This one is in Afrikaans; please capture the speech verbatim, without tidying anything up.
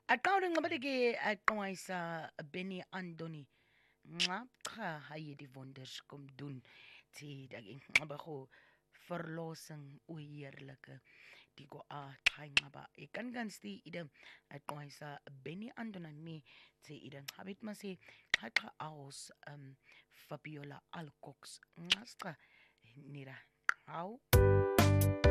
Aqawulo ngiqabaleke aqwayisa Benny Anthony nxa cha haye die wonders kom doen. Dit ek nxaba go verlossing o heerlike die go a xai nxaba ek kan kan sti ide aqwayisa Benny Anthony me te ide habit mase xa xa aus um Fabiola Alcox nxasta nira how